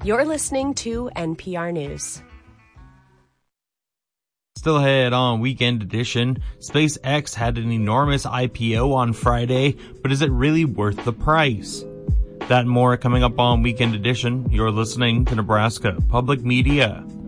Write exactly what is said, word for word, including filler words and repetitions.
You're listening to N P R News. Still ahead on Weekend Edition, SpaceX had an enormous I P O on Friday, but is it really worth the price? That and more coming up on Weekend Edition. You're listening to Nebraska Public Media.